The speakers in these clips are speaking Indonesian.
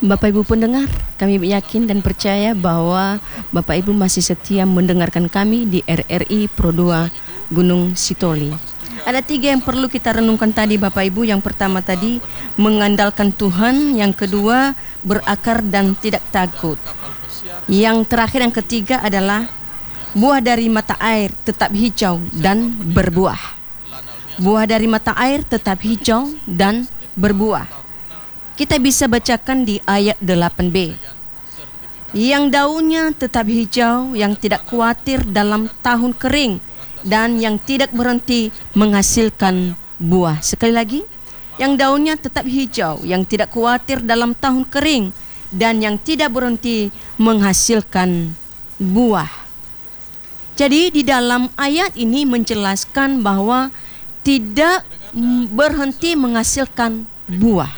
Bapak Ibu pendengar, kami yakin dan percaya bahwa Bapak Ibu masih setia mendengarkan kami di RRI Pro 2 Gunung Sitoli. Ada 3 yang perlu kita renungkan tadi Bapak Ibu. Yang pertama tadi mengandalkan Tuhan, yang kedua berakar dan tidak takut. Yang terakhir yang ketiga adalah buah dari mata air tetap hijau dan berbuah. Buah dari mata air tetap hijau dan berbuah. Kita bisa bacakan di ayat 8b. Yang daunnya tetap hijau, yang tidak khawatir dalam tahun kering, dan yang tidak berhenti menghasilkan buah. Sekali lagi, yang daunnya tetap hijau, yang tidak khawatir dalam tahun kering, dan yang tidak berhenti menghasilkan buah. Jadi di dalam ayat ini menjelaskan bahwa tidak berhenti menghasilkan buah.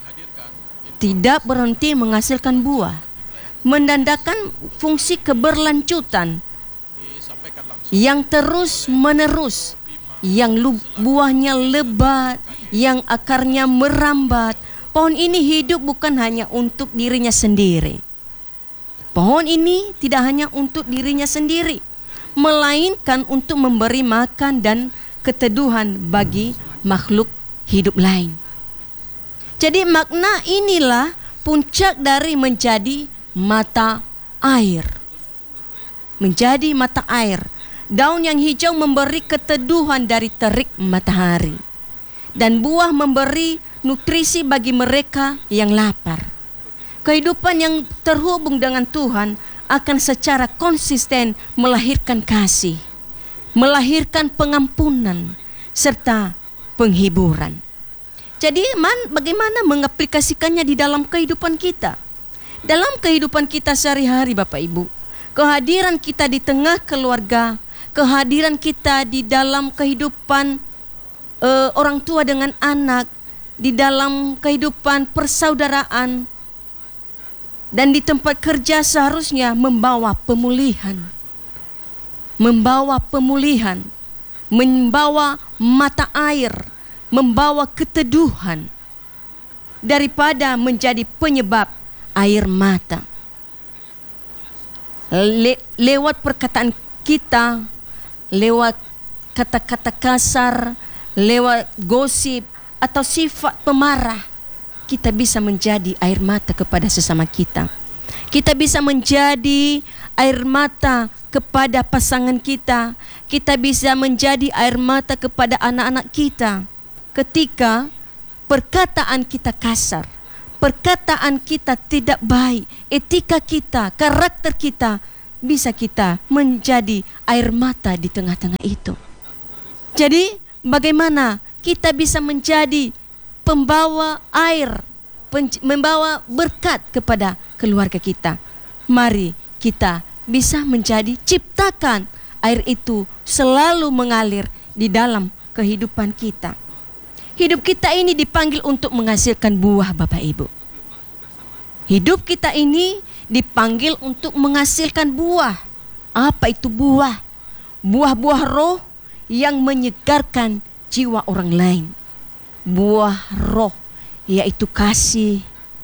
Tidak berhenti menghasilkan buah, menandakan fungsi keberlanjutan yang terus menerus, yang buahnya lebat, yang akarnya merambat. Pohon ini hidup bukan hanya untuk dirinya sendiri. Pohon ini tidak hanya untuk dirinya sendiri, melainkan untuk memberi makan dan keteduhan bagi makhluk hidup lain. Jadi makna inilah puncak dari menjadi mata air. Menjadi mata air. Daun yang hijau memberi keteduhan dari terik matahari. Dan buah memberi nutrisi bagi mereka yang lapar. Kehidupan yang terhubung dengan Tuhan akan secara konsisten melahirkan kasih, melahirkan pengampunan, serta penghiburan. Jadi bagaimana mengaplikasikannya di dalam kehidupan kita? Dalam kehidupan kita sehari-hari Bapak Ibu, kehadiran kita di tengah keluarga, kehadiran kita di dalam kehidupan orang tua dengan anak, di dalam kehidupan persaudaraan, dan di tempat kerja seharusnya membawa pemulihan. Membawa pemulihan, membawa mata air, membawa keteduhan daripada menjadi penyebab air mata. Lewat perkataan kita, lewat kata-kata kasar, lewat gosip atau sifat pemarah, kita bisa menjadi air mata kepada sesama kita. Kita bisa menjadi air mata kepada pasangan kita. Kita bisa menjadi air mata kepada anak-anak kita. Ketika perkataan kita kasar, perkataan kita tidak baik, etika kita, karakter kita, bisa kita menjadi air mata di tengah-tengah itu. Jadi bagaimana kita bisa menjadi pembawa air, membawa berkat kepada keluarga kita? Mari kita bisa menjadi ciptakan air itu selalu mengalir di dalam kehidupan kita. Hidup kita ini dipanggil untuk menghasilkan buah Bapak Ibu. Hidup kita ini dipanggil untuk menghasilkan buah. Apa itu buah? Buah-buah roh yang menyegarkan jiwa orang lain. Buah roh yaitu kasih,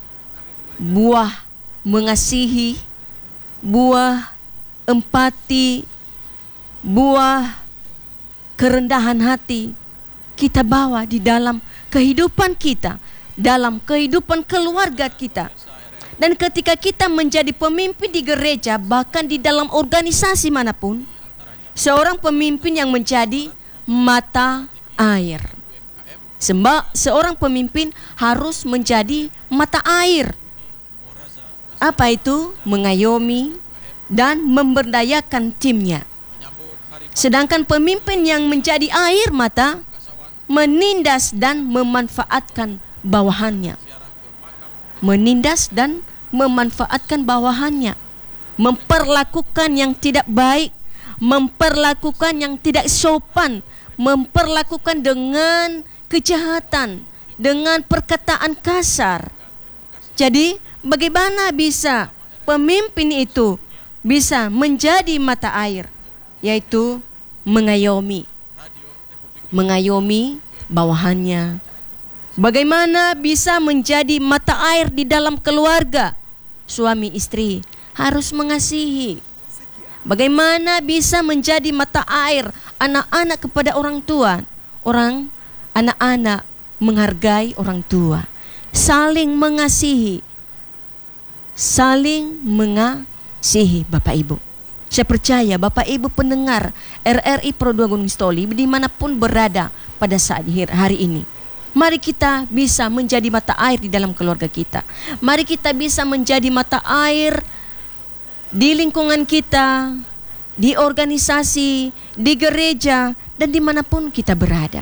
buah mengasihi, buah empati, buah kerendahan hati. Kita bawa di dalam kehidupan kita, dalam kehidupan keluarga kita. Dan ketika kita menjadi pemimpin di gereja, bahkan di dalam organisasi manapun, seorang pemimpin yang menjadi mata air. Seorang pemimpin harus menjadi mata air. Apa itu? Mengayomi dan memberdayakan timnya. Sedangkan pemimpin yang menjadi air mata menindas dan memanfaatkan bawahannya. Menindas dan memanfaatkan bawahannya. Memperlakukan yang tidak baik, memperlakukan yang tidak sopan, memperlakukan dengan kejahatan, dengan perkataan kasar. Jadi bagaimana bisa pemimpin itu bisa menjadi mata air? Yaitu mengayomi bawahannya, Bagaimana bisa menjadi mata air di dalam keluarga? Suami istri harus mengasihi. Bagaimana bisa menjadi mata air anak-anak kepada orang tua? Anak-anak menghargai orang tua, saling mengasihi, Bapak Ibu. Saya percaya Bapak Ibu pendengar RRI Pro 2 Gunung Sitoli dimanapun berada pada saat hari ini, mari kita bisa menjadi mata air di dalam keluarga kita. Mari kita bisa menjadi mata air di lingkungan kita, di organisasi, di gereja, dan dimanapun kita berada.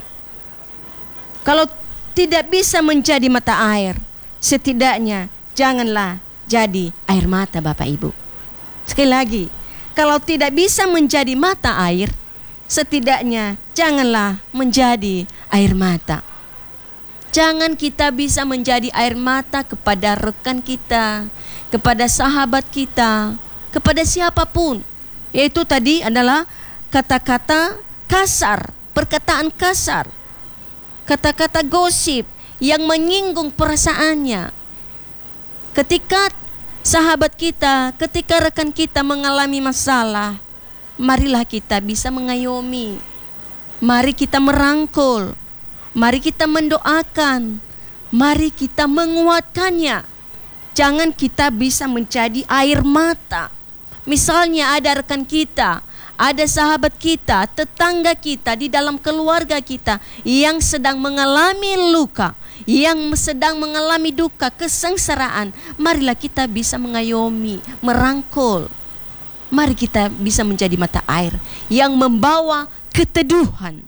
Kalau tidak bisa menjadi mata air, setidaknya janganlah jadi air mata Bapak Ibu. Sekali lagi, kalau tidak bisa menjadi mata air, setidaknya janganlah menjadi air mata. Jangan kita bisa menjadi air mata kepada rekan kita, kepada sahabat kita, kepada siapapun. Yaitu tadi adalah kata-kata kasar, perkataan kasar, kata-kata gosip yang menyinggung perasaannya. Ketika sahabat kita, ketika rekan kita mengalami masalah, marilah kita bisa mengayomi. Mari kita merangkul. Mari kita mendoakan. Mari kita menguatkannya. Jangan kita bisa menjadi air mata. Misalnya ada rekan kita, ada sahabat kita, tetangga kita, di dalam keluarga kita yang sedang mengalami luka, yang sedang mengalami duka, kesengsaraan. Marilah kita bisa mengayomi, merangkul. Mari kita bisa menjadi mata air yang membawa keteduhan.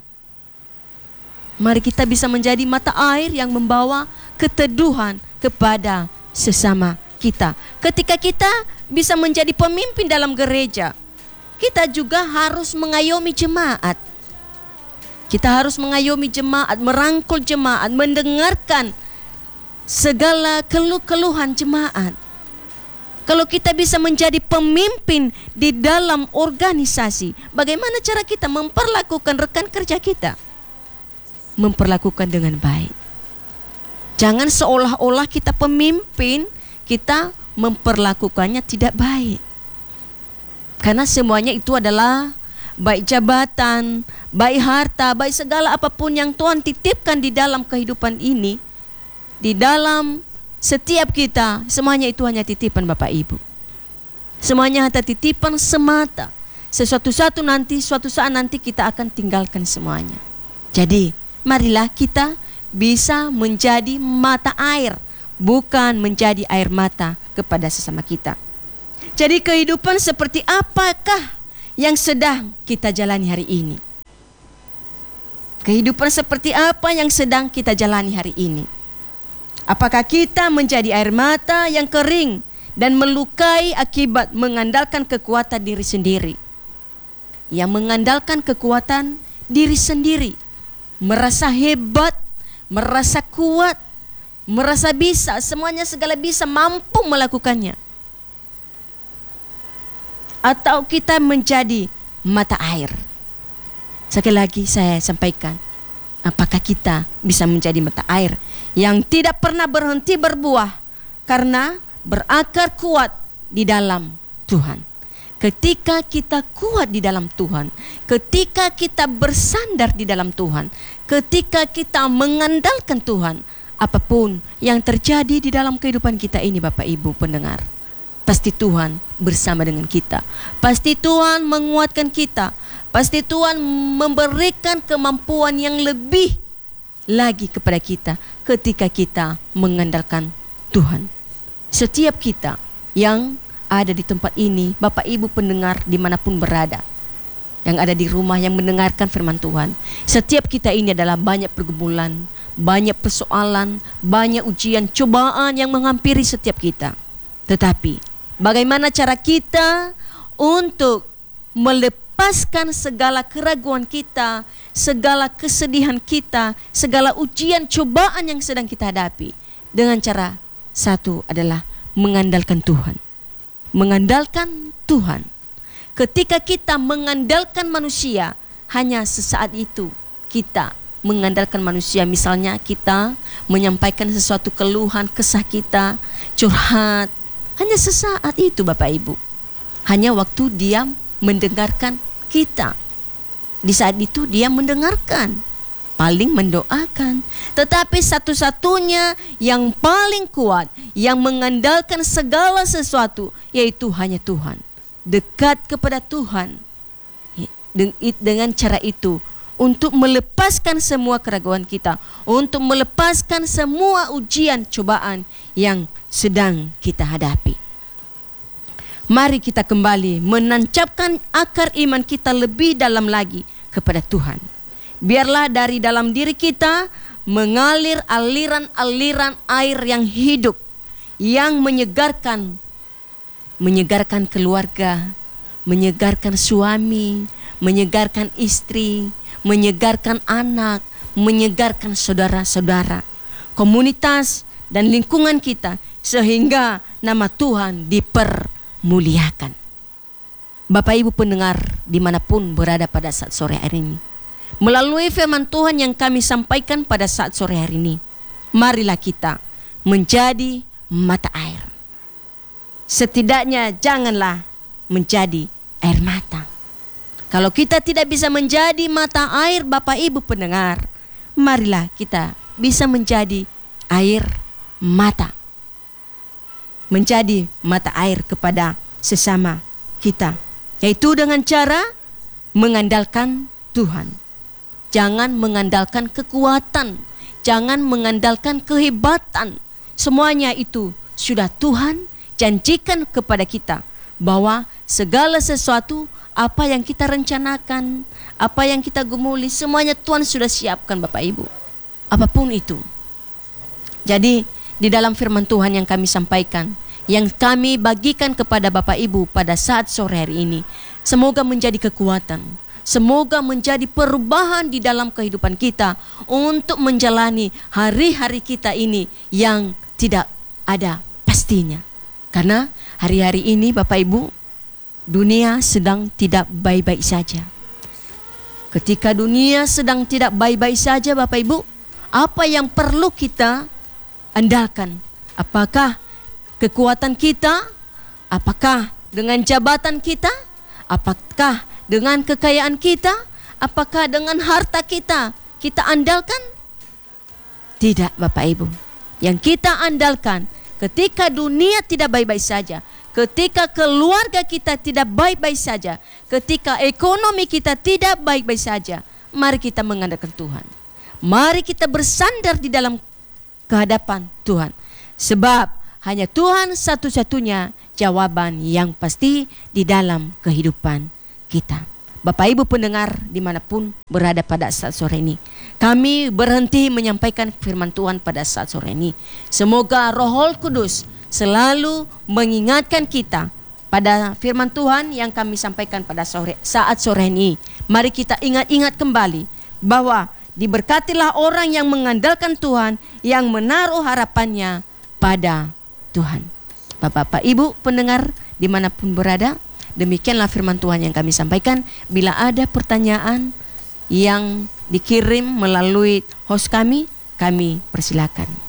Mari kita bisa menjadi mata air yang membawa keteduhan kepada sesama kita. Ketika kita bisa menjadi pemimpin dalam gereja, kita juga harus mengayomi jemaat. Kita harus mengayomi jemaat, merangkul jemaat, mendengarkan segala keluh-keluhan jemaat. Kalau kita bisa menjadi pemimpin di dalam organisasi, bagaimana cara kita memperlakukan rekan kerja kita? Memperlakukan dengan baik. Jangan seolah-olah kita pemimpin, kita memperlakukannya tidak baik. Karena semuanya itu adalah baik jabatan, baik harta, baik segala apapun yang Tuhan titipkan di dalam kehidupan ini, di dalam setiap kita, semuanya itu hanya titipan Bapak Ibu. Semuanya hanya titipan semata. Suatu saat nanti kita akan tinggalkan semuanya. Jadi, marilah kita bisa menjadi mata air, bukan menjadi air mata kepada sesama kita. Jadi kehidupan seperti apakah yang sedang kita jalani hari ini? Kehidupan seperti apa yang sedang kita jalani hari ini? Apakah kita menjadi air mata yang kering dan melukai akibat mengandalkan kekuatan diri sendiri? Yang mengandalkan kekuatan diri sendiri, merasa hebat, merasa kuat, merasa bisa, semuanya segala bisa, mampu melakukannya. Atau kita menjadi mata air. Sekali lagi saya sampaikan, apakah kita bisa menjadi mata air yang tidak pernah berhenti berbuah karena berakar kuat di dalam Tuhan. Ketika kita kuat di dalam Tuhan, ketika kita bersandar di dalam Tuhan, ketika kita mengandalkan Tuhan, apapun yang terjadi di dalam kehidupan kita ini Bapak Ibu pendengar, pasti Tuhan bersama dengan kita. Pasti Tuhan menguatkan kita. Pasti Tuhan memberikan kemampuan yang lebih lagi kepada kita ketika kita mengandalkan Tuhan. Setiap kita yang ada di tempat ini, Bapak Ibu pendengar dimanapun berada, yang ada di rumah yang mendengarkan firman Tuhan, setiap kita ini adalah banyak pergumulan, banyak persoalan, banyak ujian, cobaan yang menghampiri setiap kita. Tetapi bagaimana cara kita untuk melepaskan segala keraguan kita, segala kesedihan kita, segala ujian cobaan yang sedang kita hadapi? Dengan cara satu adalah mengandalkan Tuhan. Mengandalkan Tuhan. Ketika kita mengandalkan manusia, hanya sesaat itu kita mengandalkan manusia. Misalnya kita menyampaikan sesuatu keluhan, kesah kita, curhat, hanya sesaat itu Bapak Ibu. Hanya waktu dia mendengarkan kita. Di saat itu dia mendengarkan, paling mendoakan. Tetapi satu-satunya yang paling kuat, yang mengandalkan segala sesuatu, yaitu hanya Tuhan. Dekat kepada Tuhan. Dengan cara itu, untuk melepaskan semua keraguan kita, untuk melepaskan semua ujian cobaan yang sedang kita hadapi. Mari kita kembali menancapkan akar iman kita lebih dalam lagi kepada Tuhan. Biarlah dari dalam diri kita mengalir aliran-aliran air yang hidup, yang menyegarkan keluarga, menyegarkan suami, menyegarkan istri, menyegarkan anak, menyegarkan saudara-saudara, komunitas dan lingkungan kita, sehingga nama Tuhan dipermuliakan. Bapak Ibu pendengar dimanapun berada pada saat sore hari ini, melalui firman Tuhan yang kami sampaikan pada saat sore hari ini, marilah kita menjadi mata air. Setidaknya janganlah menjadi air mata. Kalau kita tidak bisa menjadi mata air Bapak Ibu pendengar, marilah kita bisa menjadi air mata. Menjadi mata air kepada sesama kita, yaitu dengan cara mengandalkan Tuhan. Jangan mengandalkan kekuatan, jangan mengandalkan kehebatan. Semuanya itu sudah Tuhan janjikan kepada kita, bahwa segala sesuatu apa yang kita rencanakan, apa yang kita gumuli, semuanya Tuhan sudah siapkan Bapak Ibu. Apapun itu. Jadi di dalam firman Tuhan yang kami sampaikan, yang kami bagikan kepada Bapak Ibu pada saat sore hari ini, semoga menjadi kekuatan, semoga menjadi perubahan di dalam kehidupan kita untuk menjalani hari-hari kita ini yang tidak ada pastinya. Karena hari-hari ini Bapak Ibu, dunia sedang tidak baik-baik saja. Ketika dunia sedang tidak baik-baik saja Bapak Ibu, apa yang perlu kita andalkan? Apakah kekuatan kita? Apakah dengan jabatan kita? Apakah dengan kekayaan kita? Apakah dengan harta kita andalkan? Tidak Bapak Ibu. Yang kita andalkan ketika dunia tidak baik-baik saja, ketika keluarga kita tidak baik-baik saja, ketika ekonomi kita tidak baik-baik saja, mari kita mengandalkan Tuhan. Mari kita bersandar di dalam kehadapan Tuhan. Sebab hanya Tuhan satu-satunya jawaban yang pasti di dalam kehidupan kita. Bapak Ibu pendengar dimanapun berada pada saat sore ini, kami berhenti menyampaikan firman Tuhan pada saat sore ini. Semoga Roh Kudus selalu mengingatkan kita pada firman Tuhan yang kami sampaikan pada saat sore ini. Mari kita ingat-ingat kembali bahwa diberkatilah orang yang mengandalkan Tuhan, yang menaruh harapannya pada Tuhan. Bapak-bapak, Ibu pendengar dimanapun berada, demikianlah firman Tuhan yang kami sampaikan. Bila ada pertanyaan yang dikirim melalui host kami persilakan.